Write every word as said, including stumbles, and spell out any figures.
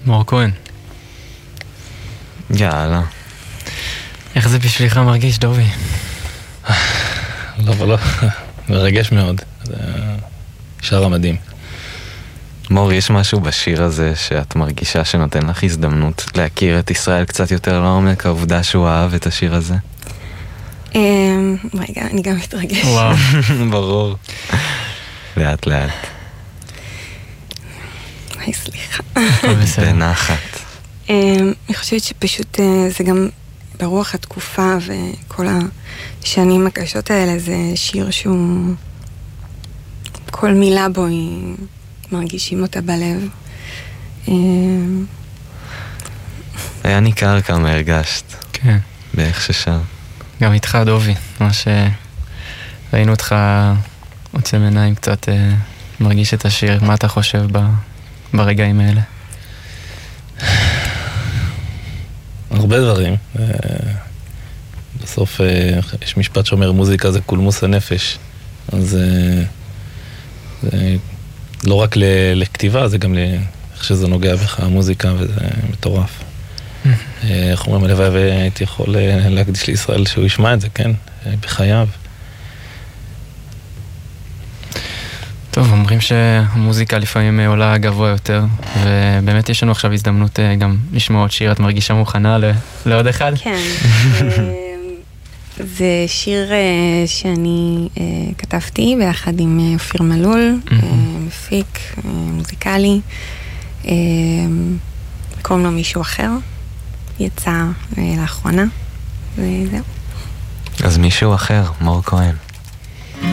מור כהן. יאללה. איך זה בשבילך מרגיש, דובי? לא, לא, מרגש מאוד. זה שר המדהים. מור, יש משהו בשיר הזה שאת מרגישה שנותן לך הזדמנות להכיר את ישראל קצת יותר לעומק, העובדה שהוא אהב את השיר הזה? רגע, אני גם מתרגש. וואו. ברור. לאט לאט. היי, סליחה. בנחת. אני חושבת שפשוט זה גם ברוח התקופה וכל השנים הקשות האלה, זה שיר שהוא, כל מילה בו היא מרגישים אותה בלב. היה ניכר כמה הרגשת. כן. באיך ששר. גם איתך, דובי. מה שראינו אותך עוצם עיניים קצת, מרגיש את השיר. מה אתה חושב ברגעים האלה? הרבה דברים. בסוף יש משפט שאומר מוזיקה זה קולמוס הנפש. אז זה לא רק לכתיבה, זה גם איך שזה נוגע בך, המוזיקה, וזה מטורף. איך אומרים, הלוואי והייתי יכול להקדיש לישראל שהוא ישמע את זה, כן? בחייו. טוב, אומרים שהמוזיקה לפעמים עולה גבוה יותר, ובאמת יש לנו עכשיו הזדמנות גם לשמוע עוד שיר. את מרגישה מוכנה לעוד אחד? כן. זה שיר שאני כתבתי ביחד עם אופיר מלול, מפיק, מוזיקלי. קוראים לו מישהו אחר. יצא לאחרונה, וזהו. אז מישהו אחר, מור כהן.